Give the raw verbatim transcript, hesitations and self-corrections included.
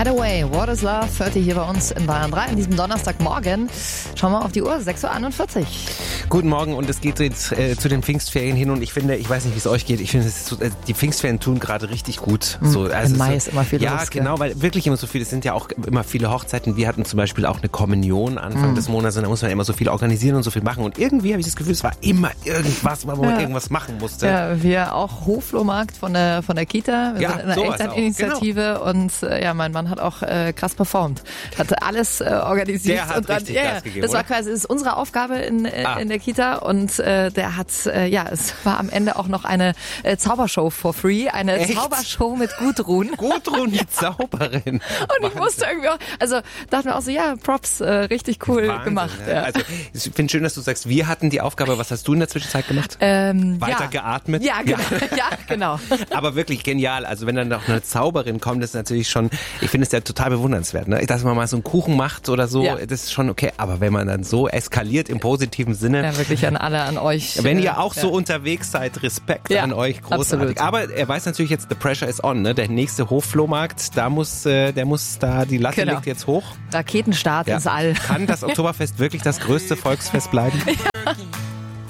Hideaway, What is Love, hört ihr hier bei uns in Bayern drei an diesem Donnerstagmorgen. Schauen wir auf die Uhr, sechs Uhr einundvierzig. Guten Morgen und es geht jetzt äh, zu den Pfingstferien hin und ich finde, ich weiß nicht, wie es euch geht, ich finde, es ist so, äh, die Pfingstferien tun gerade richtig gut. Mhm. So, also Im Mai so, ist immer viel ja, los. Ja, genau, weil wirklich immer so viel, es sind ja auch immer viele Hochzeiten. Wir hatten zum Beispiel auch eine Kommunion Anfang mhm. des Monats und da muss man immer so viel organisieren und so viel machen und irgendwie habe ich das Gefühl, es war immer irgendwas, wo man ja. irgendwas machen musste. Ja, wir auch Hoflohmarkt von der, von der Kita, wir ja, sind in einer Elterninitiative genau. und äh, ja, mein Mann hat auch äh, krass performt, hat alles äh, organisiert. Der hat und dann, richtig ja, Gas gegeben, das war oder? quasi, das ist unsere Aufgabe in, äh, ah. in der Kita und äh, der hat, äh, ja, es war am Ende auch noch eine äh, Zaubershow for free, eine Echt? Zaubershow mit Gudrun. Gudrun, die Zauberin. Und ich musste irgendwie auch, also dachte mir auch so, ja, Props, äh, richtig cool Wahnsinn, gemacht. Ja. Ja. Also ich finde schön, dass du sagst, wir hatten die Aufgabe, was hast du in der Zwischenzeit gemacht? Ähm, Weiter ja. geatmet? Ja, genau. Ja. ja, genau. Aber wirklich genial. Also wenn dann noch eine Zauberin kommt, das ist natürlich schon, ich finde es ja total bewundernswert, ne? Dass man mal so einen Kuchen macht oder so, ja. das ist schon okay. Aber wenn man dann so eskaliert im positiven Sinne. Ja, wirklich an alle, an euch. Wenn äh, ihr auch ja. so unterwegs seid, Respekt ja, an euch, großartig. Absolut. Aber er weiß natürlich jetzt, the pressure is on, ne? Der nächste Hofflohmarkt, da muss, äh, der muss da, die Latte genau. liegt jetzt hoch. Raketenstart ja. ins All. Kann das Oktoberfest wirklich das größte Volksfest bleiben? Ja.